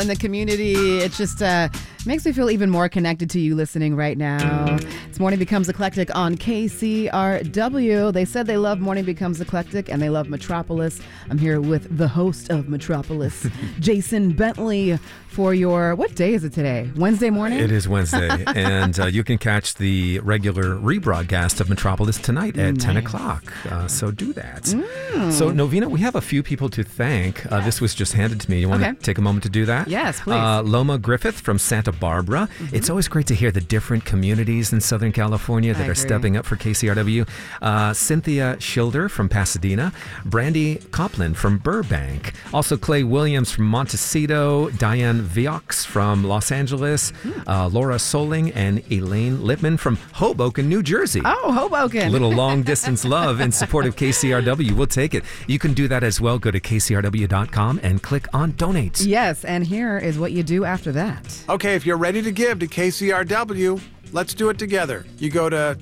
in the community. It just makes me feel even more connected to you listening right now. It's Morning Becomes Eclectic on KCRW. They said they love Morning Becomes Eclectic and they love Metropolis. I'm here with the host of Metropolis, Jason Bentley, for your, what day is it today? Wednesday morning? It is Wednesday. And you can catch the regular rebroadcast of Metropolis tonight at 10 o'clock. So do that. So, Novena, we have a few people to thank. This was just handed to me. You want to take a moment to do that? Yes, please. Loma Griffith from Santa Barbara. It's always great to hear the different communities in Southern California that are stepping up for KCRW. Cynthia Schilder from Pasadena. Brandy Copland from Burbank. Also Clay Williams from Montecito. Diane Viox from Los Angeles. Laura Soling and Elaine Lippman from Hoboken, New Jersey. Oh, Hoboken. A little long-distance love in support of KCRW. We'll take it. You can do that as well. Go to kcrw.com and click on Donate. Yes, and here is what you do after that. Okay, if you're ready to give to KCRW, let's do it together. You go to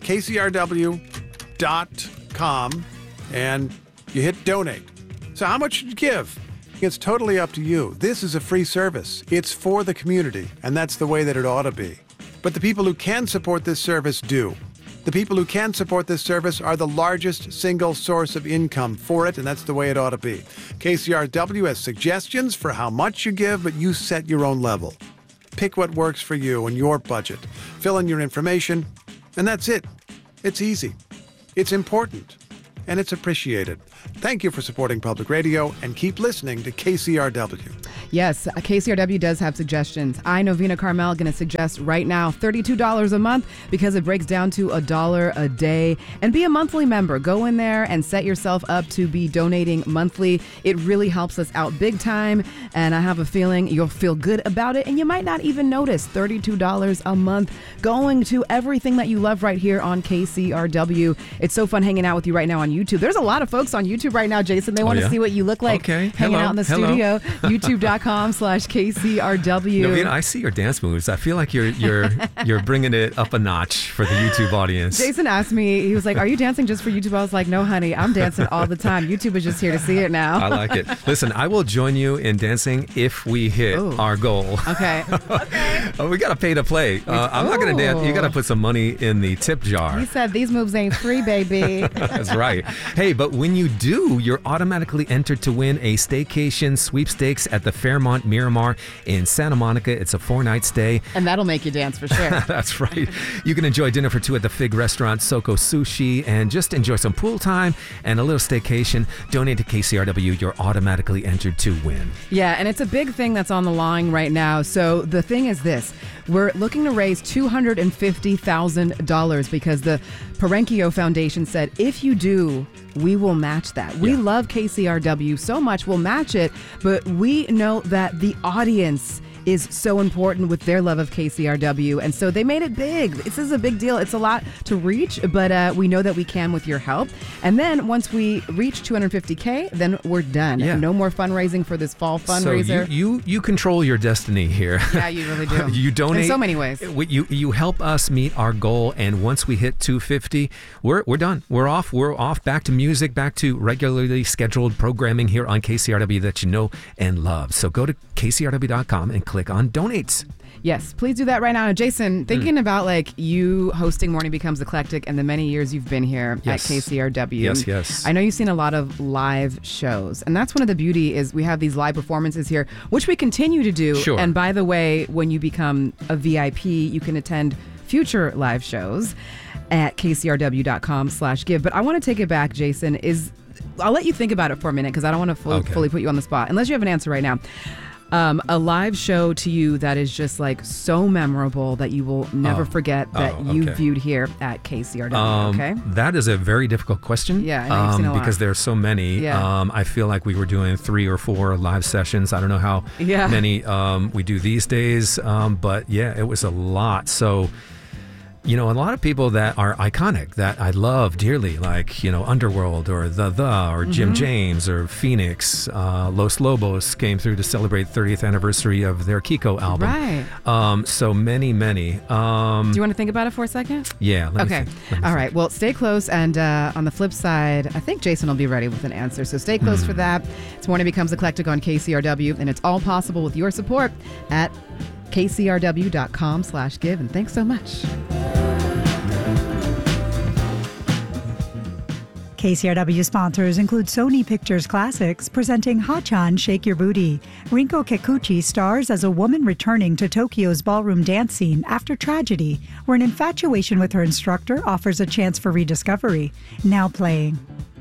kcrw.com and you hit donate. So how much should you give? It's totally up to you. This is a free service. It's for the community, and that's the way that it ought to be. But the people who can support this service do. The people who can support this service are the largest single source of income for it, and that's the way it ought to be. KCRW has suggestions for how much you give, but you set your own level. Pick what works for you and your budget. Fill in your information, and that's it. It's easy. It's important, and it's appreciated. Thank you for supporting public radio, and keep listening to KCRW. Yes, KCRW does have suggestions. I, Novena Carmel, going to suggest right now $32 a month because it breaks down to $1 a day. And be a monthly member. Go in there and set yourself up to be donating monthly. It really helps us out big time. And I have a feeling you'll feel good about it. And you might not even notice $32 a month going to everything that you love right here on KCRW. It's so fun hanging out with you right now on YouTube. There's a lot of folks on YouTube right now, Jason. They want to see what you look like hanging out in the studio. YouTube.com/KCRW. Novena, I see your dance moves. I feel like you're bringing it up a notch for the YouTube audience. Jason asked me, he was like, "Are you dancing just for YouTube?" I was like, "No, honey, I'm dancing all the time. YouTube is just here to see it now." I like it. Listen, I will join you in dancing if we hit our goal. Okay. We got to pay to play. I'm not going to dance. You got to put some money in the tip jar. He said these moves ain't free, baby. That's right. Hey, but when you do, you're automatically entered to win a staycation sweepstakes at the Fairmont Miramar in Santa Monica. It's a 4-night stay. And that'll make you dance for sure. That's right. You can enjoy dinner for two at the Fig Restaurant, Soko Sushi, and just enjoy some pool time and a little staycation. Donate to KCRW. You're automatically entered to win. Yeah, and it's a big thing that's on the line right now. So the thing is this. We're looking to raise $250,000 because the Perenchio Foundation said, if you do, we will match that. We love KCRW so much, we'll match it, but we know that the audience is so important with their love of KCRW, and so they made it big. This is a big deal. It's a lot to reach, but we know that we can with your help. And then once we reach 250K, then we're done. Yeah. No more fundraising for this fall fundraiser. So you control your destiny here. Yeah, you really do. You donate in so many ways. You help us meet our goal, and once we hit 250, we're done. We're off. We're off. Back to music. Back to regularly scheduled programming here on KCRW that you know and love. So go to KCRW.com and click on Donates. Yes, please do that right now. Jason, thinking about like you hosting Morning Becomes Eclectic and the many years you've been here at KCRW. Yes. I know you've seen a lot of live shows, and that's one of the beauty is we have these live performances here, which we continue to do. Sure. And by the way, when you become a VIP, you can attend future live shows at kcrw.com/give. But I want to take it back, Jason. I'll let you think about it for a minute because I don't want to fully put you on the spot, unless you have an answer right now. A live show to you that is just like so memorable that you will never forget that you viewed here at KCRW. Okay, that is a very difficult question. Yeah, I know you've seen a lot. Because there are so many. Yeah. I feel like we were doing 3 or 4 live sessions. I don't know how many we do these days, but yeah, it was a lot. So You know, a lot of people that are iconic that I love dearly, like, you know, Underworld or The or Jim James or Phoenix, Los Lobos came through to celebrate 30th anniversary of their Kiko album. Right. So many. Do you want to think about it for a second? Yeah. Okay. All right. Well, stay close. And on the flip side, I think Jason will be ready with an answer. So stay close for that. It's Morning Becomes Eclectic on KCRW, and it's all possible with your support at kcrw.com/give. And thanks so much. KCRW sponsors include Sony Pictures Classics presenting Hachan Shake Your Booty. Rinko Kikuchi stars as a woman returning to Tokyo's ballroom dance scene after tragedy, where an infatuation with her instructor offers a chance for rediscovery. Now playing.